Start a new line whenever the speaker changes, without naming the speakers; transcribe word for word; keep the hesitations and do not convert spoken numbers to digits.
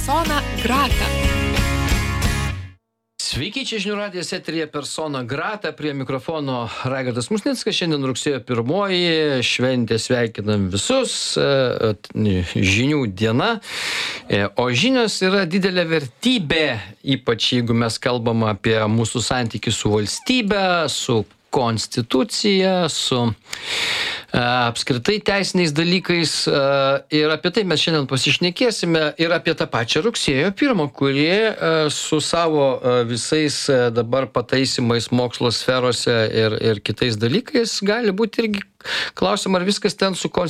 Persona grata.
Sveiki, čia žinių radijas eteryje Persona grata, prie mikrofono Raigardas Musnickas. Šiandien rugsėjo pirmoji, šventė, sveikinam visus, žinių diena. O žinios yra didelė vertybė, ypač jeigu mes kalbam apie mūsų santykį su valstybe, su konstitucija, su apskritai teisiniais dalykais, ir apie tai mes šiandien pasišnekėsime, ir apie tą pačią rugsėjo pirmą, kuri su savo visais dabar pataisimais mokslo sferose ir, ir kitais dalykais gali būti irgi klausim, ar viskas ten su konstitucija